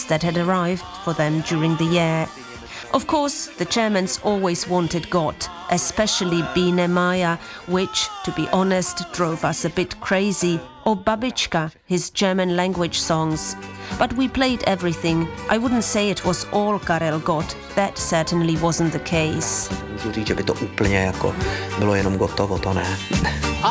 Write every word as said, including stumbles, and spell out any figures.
that had arrived for them during the year. Of course, the Germans always wanted Gott, especially Biene Maya, which, to be honest, drove us a bit crazy, or Babička, his German language songs. But we played everything. I wouldn't say it was all Karel Gott. That certainly wasn't the case. Můžu říct, že by to úplně jako bylo jenom Gottovo, to ne.